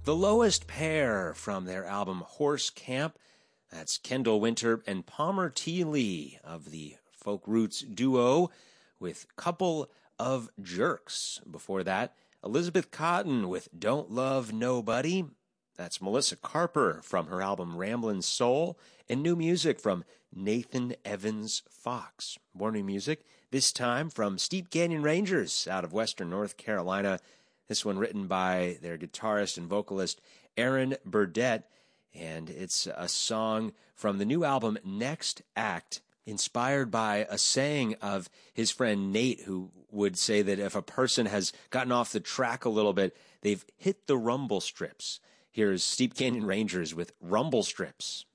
The Lowest Pair from their album Horse Camp. That's Kendall Winter and Palmer T. Lee of the folk roots duo with Couple of Jerks. Before that, Elizabeth Cotten with Don't Love Nobody. That's Melissa Carper from her album Ramblin' Soul, and new music from Nathan Evans Fox. More new music, this time from Steep Canyon Rangers out of western North Carolina. This one written by their guitarist and vocalist Aaron Burdett, and it's a song from the new album Next Act, inspired by a saying of his friend Nate, who would say that if a person has gotten off the track a little bit, they've hit the rumble strips. Here's Steep Canyon Rangers with Rumble Strips.